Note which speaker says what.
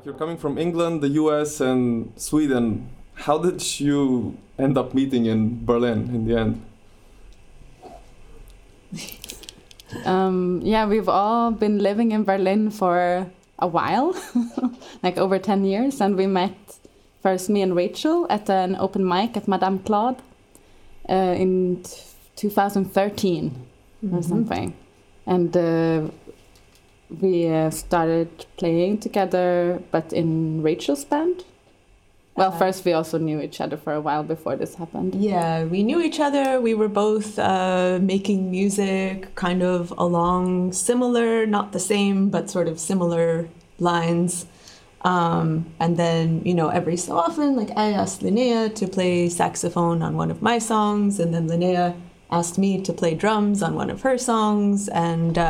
Speaker 1: Like you're coming from England, the US, and Sweden. How did you end up meeting in Berlin in the end?
Speaker 2: Yeah, we've all been living in Berlin for a while, like over 10 years, and we met first me and Rachel at an open mic at Madame Claude in 2013 or something, and we started playing together, but in Rachel's band. Well, first we also knew each other for a while before this happened.
Speaker 3: Yeah, we knew each other. We were both making music kind of along similar, not the same, but sort of similar lines. And then, you know, every so often, like I asked Linnea to play saxophone on one of my songs, and then Linnea asked me to play drums on one of her songs. And